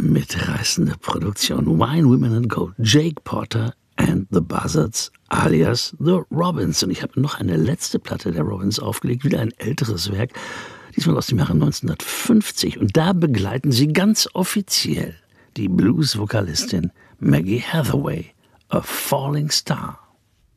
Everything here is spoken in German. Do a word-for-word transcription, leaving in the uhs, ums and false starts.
mitreißende Produktion. Wine, Women and Gold, Jake Porter and the Buzzards alias The Robins. Und ich habe noch eine letzte Platte der Robins aufgelegt, wieder ein älteres Werk, diesmal aus dem Jahre neunzehnhundertfünfzig. Und da begleiten sie ganz offiziell die Blues-Vokalistin Maggie Hathaway, A Falling Star.